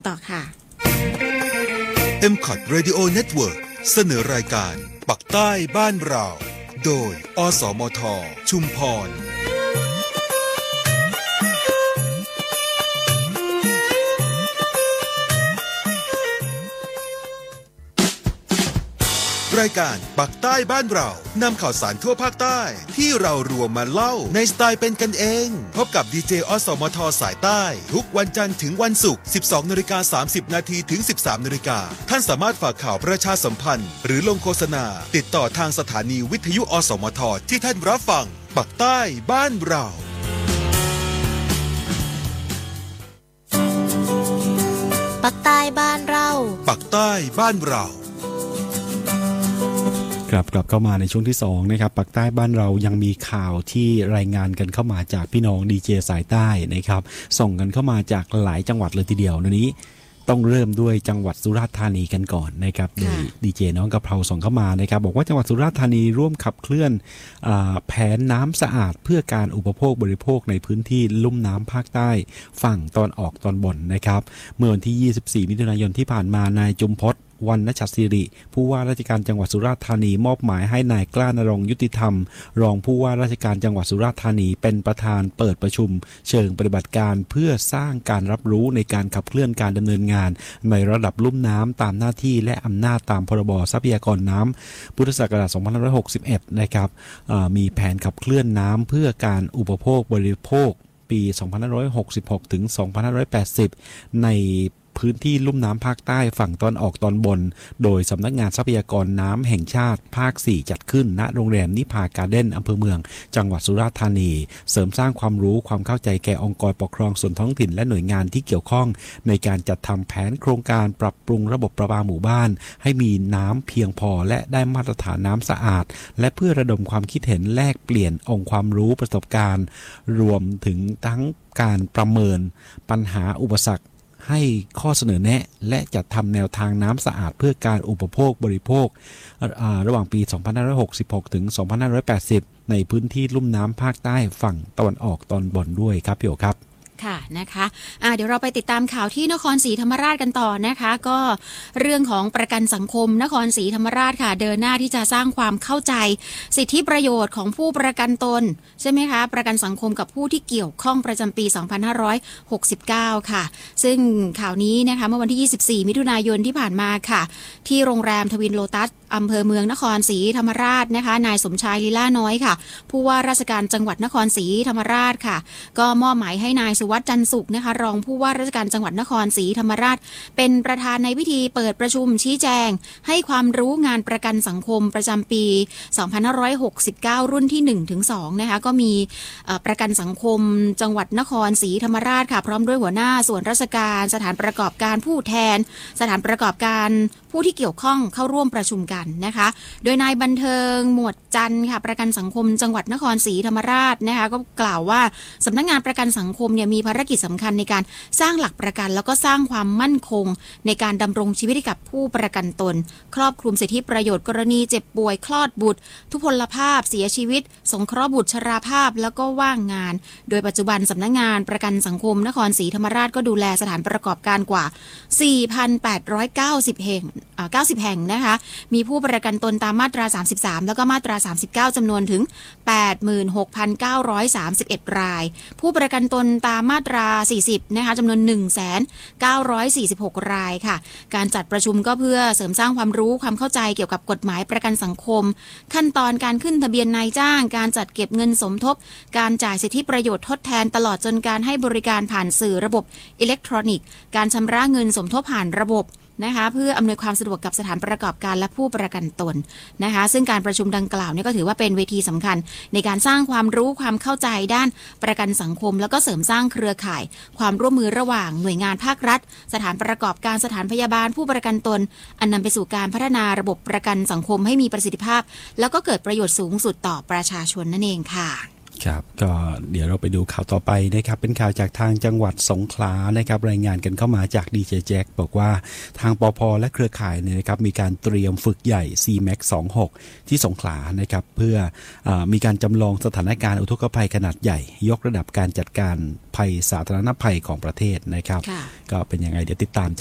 ต่อค่ะ MCOT Radio Network เสนอรายการปักใต้บ้านเราโดยอสมทชุมพรรายการปักใต้บ้านเรานำข่าวสารทั่วภาคใต้ที่เรารวมมาเล่าในสไตล์เป็นกันเองพบกับดีเจอสมทสายใต้ทุกวันจันทร์ถึงวันศุกร์ 12:30 นถึง 13:00 นท่านสามารถฝากข่าวประชาสัมพันธ์หรือลงโฆษณาติดต่อทางสถานีวิทยุอสมทที่ท่านรับฟังปักใต้บ้านเราปักใต้บ้านเราปักใต้บ้านเรากลับเข้ามาในช่วงที่2นะครับปักใต้บ้านเรายังมีข่าวที่รายงานกันเข้ามาจากพี่น้องดีเจสายใต้นะครับส่งกันเข้ามาจากหลายจังหวัดเลยทีเดียวนี้ต้องเริ่มด้วยจังหวัดสุราษฎร์ธานีกันก่อนนะครับโดยดีเจน้องกะเพราส่งเข้ามานะครับบอกว่าจังหวัดสุราษฎร์ธานีร่วมขับเคลื่อนแผนน้ำสะอาดเพื่อการอุปโภคบริโภคในพื้นที่ลุ่มน้ำภาคใต้ฝั่งตอนออกตอนบนนะครับเมื่อวันที่24มิถุนายนที่ผ่านมานายจุมพจน์วรรณชัดศิริผู้ว่าราชการจังหวัดสุราษฎร์ธานีมอบหมายให้นายกล้านรงค์ยุติธรรมรองผู้ว่าราชการจังหวัดสุราษฎร์ธานีเป็นประธานเปิดประชุมเชิงปฏิบัติการเพื่อสร้างการรับรู้ในการขับเคลื่อนการดำเนินงานในระดับลุ่มน้ำตามหน้าที่และอำนาจตามพรบทรัพยากรน้ำพุทธศักราช2561นะครับมีแผนขับเคลื่อนน้ำเพื่อการอุปโภคบริโภคปี2566ถึง2580ในพื้นที่ลุ่มน้ำภาคใต้ฝั่งตอนออกตอนบนโดยสำนักงานทรัพยากรน้ำแห่งชาติภาค4จัดขึ้นณโรงแรมนิพาการ์เด้นอำเภอเมืองจังหวัดสุราษฎร์ธานีเสริมสร้างความรู้ความเข้าใจแก่องค์กรปกครองส่วนท้องถิ่นและหน่วยงานที่เกี่ยวข้องในการจัดทำแผนโครงการปรับปรุงระบบประปาหมู่บ้านให้มีน้ำเพียงพอและได้มาตรฐานน้ำสะอาดและเพื่อระดมความคิดเห็นแลกเปลี่ยนองค์ความรู้ประสบการณ์รวมถึงทั้งการประเมินปัญหาอุปสรรคให้ข้อเสนอแนะและจัดทำแนวทางน้ำสะอาดเพื่อการอุปโภคบริโภคระหว่างปี2566ถึง2580ในพื้นที่ลุ่มน้ำภาคใต้ฝั่งตะวันออกตอนบนด้วยครับพี่โอครับค่ะนะคะเดี๋ยวเราไปติดตามข่าวที่นครศรีธรรมราชกันต่อนะคะก็เรื่องของประกันสังคมนครศรีธรรมราชค่ะเดินหน้าที่จะสร้างความเข้าใจสิทธิประโยชน์ของผู้ประกันตนใช่ไหมคะประกันสังคมกับผู้ที่เกี่ยวข้องประจำปี2569ค่ะซึ่งข่าวนี้นะคะเมื่อวันที่24มิถุนายนที่ผ่านมาค่ะที่โรงแรมทวินโลตัสอำเภอเมืองนครศรีธรรมราชนะคะนายสมชายลีลาน้อยค่ะผู้ว่าราชการจังหวัดนครศรีธรรมราชค่ะก็มอบหมายให้นายสุวัฒน์จันทร์สุขนะคะรองผู้ว่าราชการจังหวัดนครศรีธรรมราชเป็นประธานในพิธีเปิดประชุมชี้แจงให้ความรู้งานประกันสังคมประจำปี2569รุ่นที่1ถึง2นะคะก็มีประกันสังคมจังหวัดนครศรีธรรมราชค่ะพร้อมด้วยหัวหน้าส่วนราชการสถานประกอบการผู้แทนสถานประกอบการผู้ที่เกี่ยวข้องเข้าร่วมประชุมกันนะคะโดยนายบันเทิงหมวดจันทร์ค่ะประกันสังคมจังหวัดนครศรีธรรมราชนะคะก็กล่าวว่าสำนักงานประกันสังคมเนี่ยมีภารกิจสำคัญในการสร้างหลักประกันแล้วก็สร้างความมั่นคงในการดำรงชีวิตให้กับผู้ประกันตนครอบคลุมสิทธิประโยชน์กรณีเจ็บป่วยคลอดบุตรทุพพลภาพเสียชีวิตสงเคราะห์บุตรชราภาพแล้วก็ว่างงานโดยปัจจุบันสำนักงานประกันสังคมนครศรีธรรมราชก็ดูแลสถานประกอบการกว่า 4,890 แห่ง90 แห่งนะคะมีผู้ประกันตนตามมาตรา33แล้วก็มาตรา39จำนวนถึง 86,931 รายผู้ประกันตนตามมาตรา40นะคะจำนวน 1,946 รายค่ะการจัดประชุมก็เพื่อเสริมสร้างความรู้ความเข้าใจเกี่ยวกับกฎหมายประกันสังคมขั้นตอนการขึ้นทะเบียนนายจ้างการจัดเก็บเงินสมทบการจ่ายสิทธิประโยชน์ทดแทนตลอดจนการให้บริการผ่านสื่อระบบอิเล็กทรอนิกส์การชำระเงินสมทบผ่านระบบนะคะเพื่ออำนวยความสะดวกกับสถานประกอบการและผู้ประกันตนนะคะซึ่งการประชุมดังกล่าวนี่ก็ถือว่าเป็นเวทีสำคัญในการสร้างความรู้ความเข้าใจด้านประกันสังคมแล้วก็เสริมสร้างเครือข่ายความร่วมมือระหว่างหน่วยงานภาครัฐสถานประกอบการสถานพยาบาลผู้ประกันตนอันนำไปสู่การพัฒนาระบบประกันสังคมให้มีประสิทธิภาพแล้วก็เกิดประโยชน์สูงสุดต่อประชาชนนั่นเองค่ะครับก็เดี๋ยวเราไปดูข่าวต่อไปนะครับเป็นข่าวจากทางจังหวัดสงขลานะครับรายงานกันเข้ามาจากดีเจแจ็คบอกว่าทางปภ.และเครือข่ายเนี่ยนะครับมีการเตรียมฝึกใหญ่ CMAX 26 ที่สงขลานะครับเพื่อมีการจำลองสถานการณ์อุทกภัยขนาดใหญ่ยกระดับการจัดการภัยสาธารณภัยของประเทศนะครับก็เป็นยังไงเดี๋ยวติดตาม